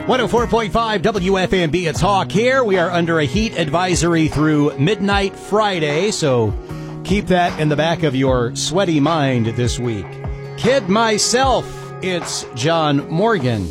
104.5 WFMB, it's Hawk here. We are under a heat advisory through midnight Friday, so keep that in the back of your sweaty mind this week. Kid myself, it's John Morgan.